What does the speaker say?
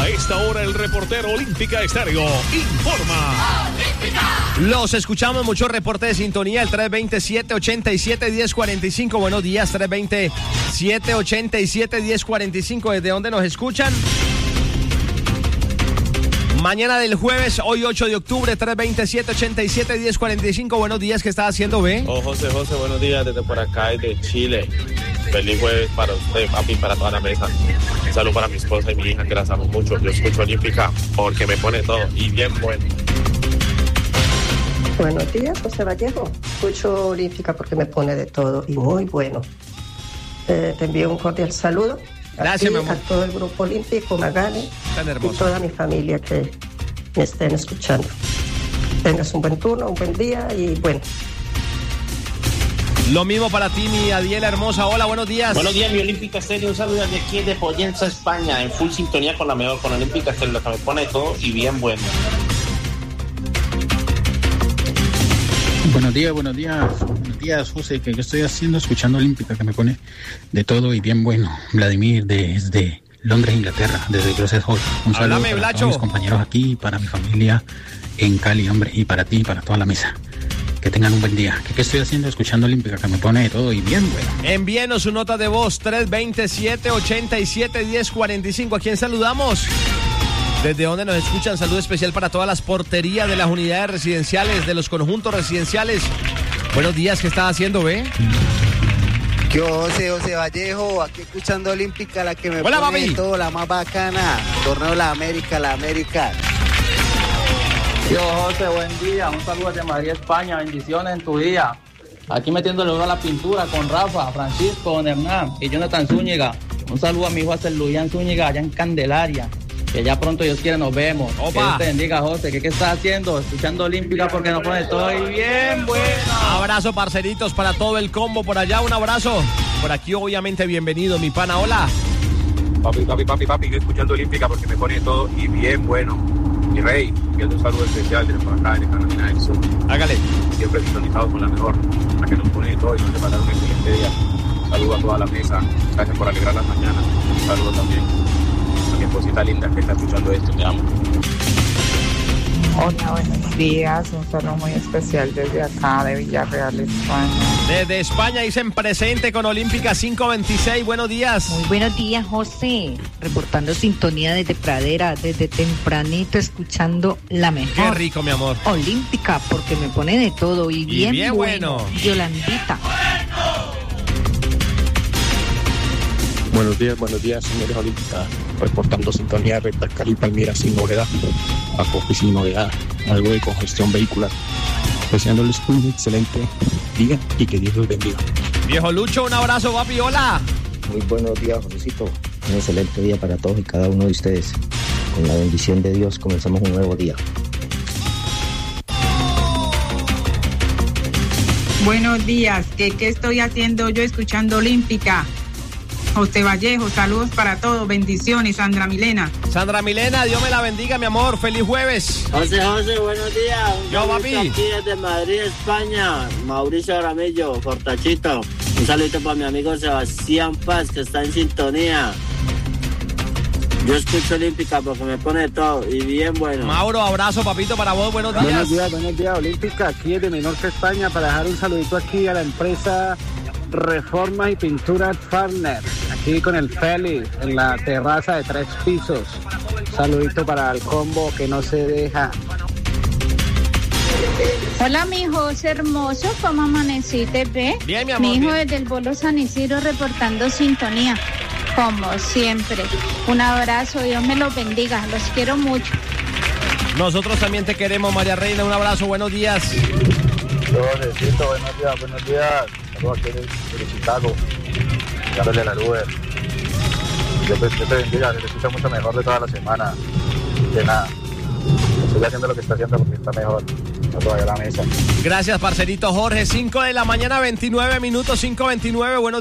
A esta hora el reportero Olímpica Estéreo informa. Los escuchamos, mucho reporte de sintonía, el 327-87-1045. Buenos días, 327-87-1045. ¿Desde dónde nos escuchan? Mañana del jueves, hoy 8 de octubre, 327-87-1045. Buenos días, ¿qué está haciendo, B? Oh, José, buenos días desde por acá, desde Chile. Feliz jueves para usted, papi, para toda la mesa. Un saludo para mi esposa y mi hija, que las amo mucho. Yo escucho Olímpica porque me pone todo y bien bueno. Buenos días, José Vallejo. Escucho Olímpica porque me pone de todo y muy bueno. Te envío un cordial saludo. Gracias, mi amor. A todo el grupo olímpico, Magali, y toda mi familia que me estén escuchando. Tengas un buen turno, un buen día y bueno. Lo mismo para ti, mi Adiela hermosa. Hola, buenos días. Buenos días, mi Olímpica Estéreo. Un saludo desde aquí de Pollenza, España, en full sintonía con la mejor, con Olímpica Estéreo, lo que me pone todo y bien bueno. Buenos días, José, ¿qué estoy haciendo? Escuchando Olímpica, que me pone de todo y bien bueno. Vladimir, desde Londres, Inglaterra, desde Grosset Hall. Un saludo para Blacho. todos mis compañeros aquí, para mi familia en Cali, hombre, y para ti, para toda la mesa. Que tengan un buen día. ¿Qué estoy haciendo? Escuchando Olímpica, que me pone de todo y bien bueno. Envíenos su nota de voz, 327-87-1045. ¿A quién saludamos? ¿Desde dónde nos escuchan? Saludo especial para todas las porterías de las unidades residenciales, de los conjuntos residenciales. Buenos días, ¿qué estás haciendo, ve? Yo, José Vallejo, aquí escuchando Olímpica, la que me Hola, pone papi. de todo, la más bacana. Torneo La América. Yo, José, buen día. Un saludo desde Madrid, España. Bendiciones en tu día. Aquí metiéndole oro a la pintura con Rafa, Francisco, Don Hernán y Jonathan Zúñiga. Un saludo a mi hijo Luyan Zúñiga allá en Candelaria. Que ya pronto, Dios quiere, nos vemos. Opa. Que Dios te bendiga, José. ¿Qué estás haciendo? Escuchando Olímpica porque nos pone todo y bien bueno. Abrazo, parceritos, para todo el combo por allá. Un abrazo. Por aquí, obviamente, bienvenido, mi pana. Hola. Papi, yo escuchando Olímpica porque me pone todo y bien bueno. Mi rey, enviando un saludo especial desde por acá, de Carolina del Sur. Hágale. Siempre sintonizado con la mejor, la que nos pone de todo y nos prepara un excelente día. Un saludo a toda la mesa. Gracias por alegrar las mañanas. Un saludo también a mi esposita linda que está escuchando esto. Te amo. Hola, buenos días. Un saludo muy especial desde acá de Villarreal, España. Desde España dicen presente con Olímpica 526. Buenos días. Muy buenos días, José. Reportando sintonía desde Pradera, desde tempranito, escuchando la mejor. Qué rico, mi amor. Olímpica, porque me pone de todo y bien bueno. Yolandita. Buenos días, señores Olímpica. Reportando sintonía de Cali, Palmira, sin novedad. Acople sin novedad. Algo de congestión vehicular. Deseándoles un excelente día y que Dios los bendiga. Viejo Lucho, un abrazo, papi. Hola. Muy buenos días, Josecito. Un excelente día para todos y cada uno de ustedes. Con la bendición de Dios comenzamos un nuevo día. Buenos días. ¿Qué estoy haciendo yo escuchando Olímpica? José Vallejo, saludos para todos, bendiciones, Sandra Milena. Sandra Milena, Dios me la bendiga, mi amor, feliz jueves. José, buenos días. Yo, papi. Aquí desde Madrid, España, Mauricio Aramillo, Fortachito. Un saludito para mi amigo Sebastián Paz, que está en sintonía. Yo escucho Olímpica porque me pone todo y bien bueno. Mauro, abrazo, papito, para vos, buenos días. Buenos días, Olímpica, aquí desde Menorca, España, para dejar un saludito aquí a la empresa Reformas y Pinturas Farner, aquí con el Félix, en la terraza de 3 pisos. Saludito para el combo que no se deja. Hola, mi José hermoso, ¿cómo amaneciste, ve? Bien, mi amor. Mi hijo bien. desde el Bolo San Isidro reportando sintonía, como siempre. Un abrazo, Dios me los bendiga, los quiero mucho. Nosotros también te queremos, María Reina, un abrazo, buenos días. Josecito, buenos días. Saludos aquí de Chicago, dándole la nube. Yo te bendiga, se escucha mucho mejor de toda la semana. De nada, estoy haciendo lo que está haciendo porque está mejor. No todavía la mesa. Gracias, parcerito Jorge. 5 de la mañana, 29 minutos, 5:29. Buenos